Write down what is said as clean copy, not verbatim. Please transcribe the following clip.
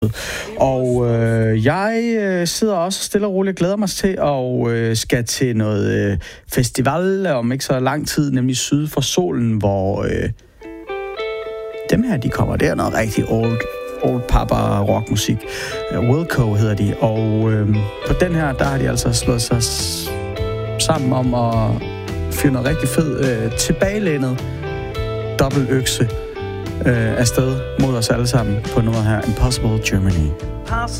Og jeg sidder også stille og roligt og glæder mig til at skal til noget festival om ikke så lang tid, nemlig Syd for Solen, hvor dem her, de kommer. Det er noget rigtig old papa rockmusik. Wilco hedder de. Og på den her, der har de altså slået sig sammen om at fyre noget rigtig fed tilbagelænet dobbeltøkse afsted mod os alle sammen på noget her. Impossible Germany.